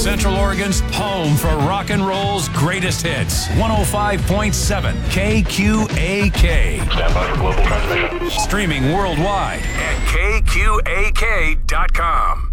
Central Oregon's home for rock and roll's greatest hits. 105.7 KQAK. Stand by for global transmission. Streaming worldwide at KQAK.com.